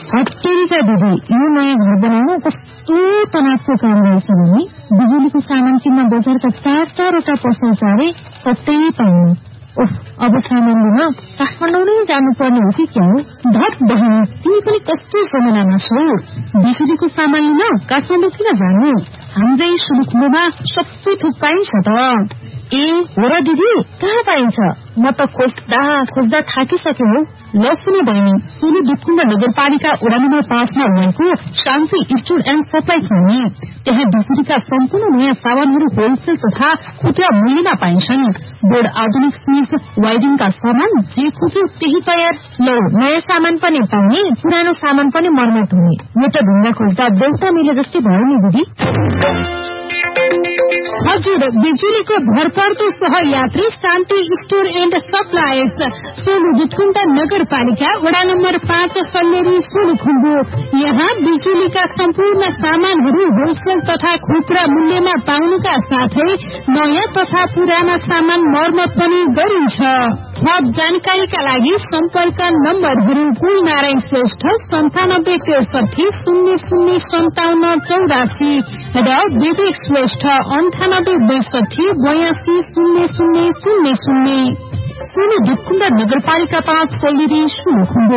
हत्तेरीका दिदी, यो नयाँ घर बनाउन कस्तो तनावको काम रहेछ भने बिजुलीको सामान किन्न बजारका 4-4वटा पसल चारे कतै पाइन्न। अब सामान लिन काठमाडौँ नै जानुपर्ने हो कि क्या हो? धत बहिनी, तिमी पनि कस्तो जमानामा छौ? बिजुलीको सामान लिन काठमाडौँ किन जानु? हाम्रै सुलुखुम्बुमा सबै थोक पाइन्छ त। ए हो र दिदी, कहाँ पाइन्छ? म त खोज्दा थाकिसके हो। ल सुन बहिनी, सोलु दुधकुण्ड नगरपालिका वडा नम्बर 5 मा रहेको शान्ति स्टोर एन्ड सप्लाई छ नि। त्यहाँ बिजुलीका सम्पूर्ण नयाँ सामानहरू होलसेल तथा खुद्रा मूल्यमा पाइन्छन्। बोर्ड, आधुनिक स्विच, वायरिङका सामान, जे खोज्यो त्यही तयार। लौ, नयाँ सामान पनि पाउने, पुरानो सामान पनि मर्मत हुने। यो त ढुङ्गा खोज्दा देउता मिले जस्तै भयो नि दिदी। हजुर, बिजुलीको भरपर्दो सहयात्री शान्ति store and supplies, Solu Dudhkund नगरपालिका वडा नम्बर 5 सल्लेरी सोलुखुम्बु। यहाँ बिजुलीका सम्पूर्ण सामानहरू होलसेल तथा खुद्रा मूल्यमा पाउनुका साथै नयाँ तथा पुराना सामान मर्मत पनि गरिन्छ। थप जानकारीका लागि सम्पर्क नम्बरहरू कुलनारायण श्रेष्ठ 9763005784 र विवेक श्रेष्ठ 9862820000। सोलु दुधकुण्ड नगरपालिका 5 सल्लेरी सोलुखुम्बु।